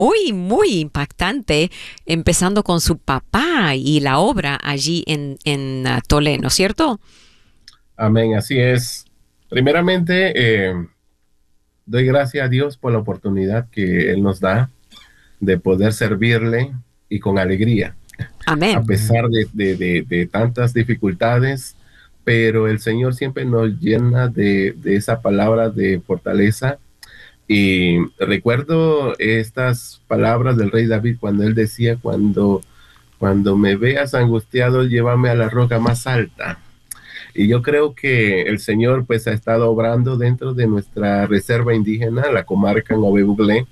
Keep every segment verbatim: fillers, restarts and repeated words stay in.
Hoy muy impactante, empezando con su papá y la obra allí en, en uh, Tolé, ¿no es cierto? Amén, así es. Primeramente, eh, doy gracias a Dios por la oportunidad que Él nos da de poder servirle y con alegría, a Amén. pesar de, de, de, de tantas dificultades, pero el Señor siempre nos llena de, de esa palabra de fortaleza. Y recuerdo estas palabras del rey David cuando él decía, cuando, cuando me veas angustiado, llévame a la roca más alta. Y yo creo que el Señor pues ha estado obrando dentro de nuestra reserva indígena, la comarca Nové Buglé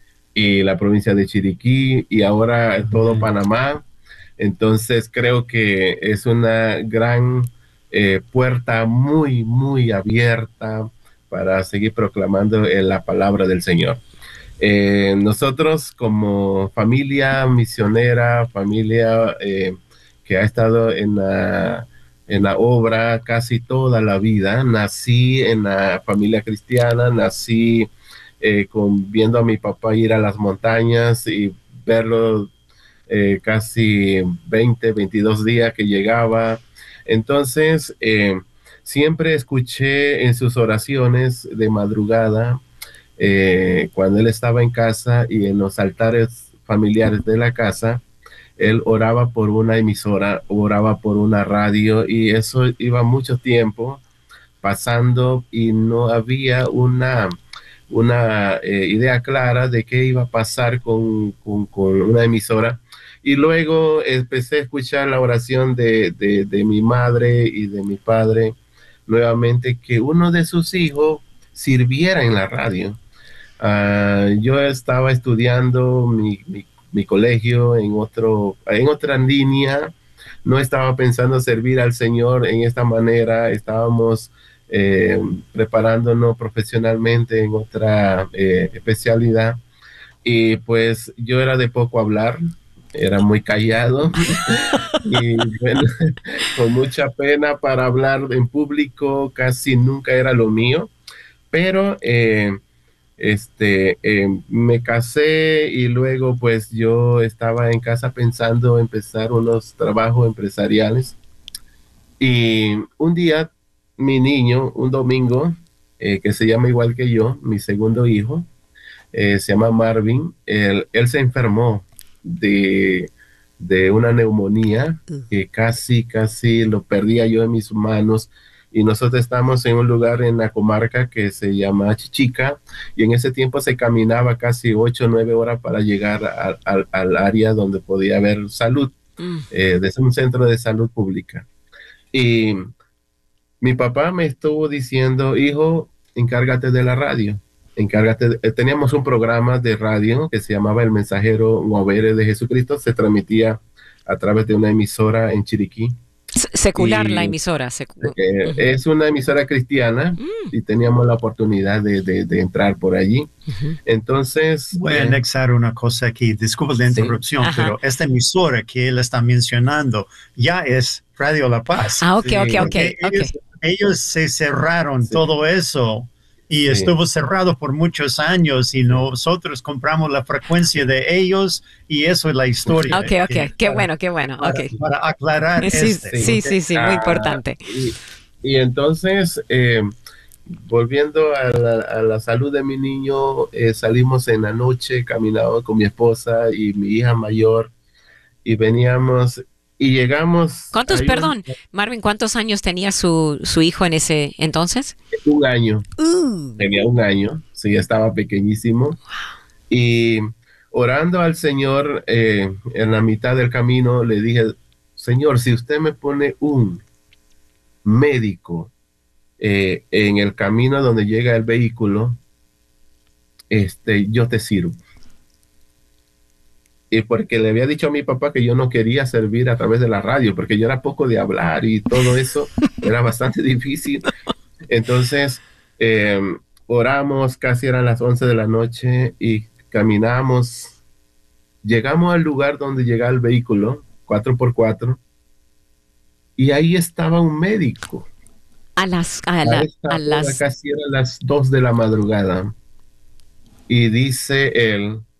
y la provincia de Chiriquí y ahora todo Panamá. Entonces creo que es una gran eh, puerta muy, muy abierta para seguir proclamando eh, la palabra del Señor. Eh, nosotros como familia misionera, familia eh, que ha estado en la, en la obra casi toda la vida, nací en la familia cristiana, nací eh, con, viendo a mi papá ir a las montañas y verlo eh, casi veinte, veintidós días que llegaba. Entonces, eh, siempre escuché en sus oraciones de madrugada, eh, cuando él estaba en casa y en los altares familiares de la casa, él oraba por una emisora, oraba por una radio y eso iba mucho tiempo pasando y no había una, una eh, idea clara de qué iba a pasar con, con, con una emisora. Y luego empecé a escuchar la oración de, de, de mi madre y de mi padre nuevamente, que uno de sus hijos sirviera en la radio. Uh, yo estaba estudiando mi, mi, mi colegio en, otro, en otra línea, no estaba pensando servir al Señor en esta manera, estábamos eh, preparándonos profesionalmente en otra eh, especialidad y pues yo era de poco hablar, era muy callado y bueno, con mucha pena para hablar en público, casi nunca era lo mío, pero eh, este, eh, me casé y luego pues yo estaba en casa pensando empezar unos trabajos empresariales y un día mi niño, un domingo, eh, que se llama igual que yo, mi segundo hijo, eh, se llama Marvin, él, él se enfermó de, de una neumonía que casi, casi lo perdía yo en mis manos y nosotros estamos en un lugar en la comarca que se llama Chichica y en ese tiempo se caminaba casi ocho o nueve horas para llegar a, a, al área donde podía haber salud, Mm. eh, desde un centro de salud pública. Y mi papá me estuvo diciendo, hijo, encárgate de la radio. Encárgate de, eh, teníamos un programa de radio que se llamaba El Mensajero Movere de Jesucristo, se transmitía a través de una emisora en Chiriquí. S- Secular la Y emisora. secu- eh, Ujú. es una emisora cristiana Mm, y teníamos la oportunidad de, de, de entrar por allí. ujú. Entonces, Voy a eh, anexar una cosa aquí, disculpa la sí, interrupción, Ajá. pero esta emisora que él está mencionando ya es Radio La Paz, Ah, ok, sí, ok, ok, porque ok. ellos, ellos se cerraron sí, todo eso y sí, estuvo cerrado por muchos años y sí. nosotros compramos la frecuencia de ellos y eso es la historia. Ok, ok, que- qué para, bueno, qué bueno, ok. para, para aclarar Eh, Sí, este. sí, Sí. ¿Ok? sí, sí, muy Ah, importante. y, y entonces, eh, volviendo a la, a la salud de mi niño, eh, salimos en la noche, caminaba con mi esposa y mi hija mayor y veníamos y llegamos a ¿Cuántos, un, perdón, Marvin, cuántos años tenía su, su hijo en ese entonces? un año, Uh, tenía un año, sí, estaba pequeñísimo y orando al Señor eh, en la mitad del camino le dije, Señor, si usted me pone un médico eh, en el camino donde llega el vehículo, este, yo te sirvo. Y porque le había dicho a mi papá que yo no quería servir a través de la radio, porque yo era poco de hablar y todo eso era bastante difícil. Entonces, eh, oramos, casi eran las once de la noche y caminamos, llegamos al lugar donde llega el vehículo, cuatro por cuatro, y ahí estaba un médico. a las, a A la, esta a hora las, casi eran las dos de la madrugada. Y dice él,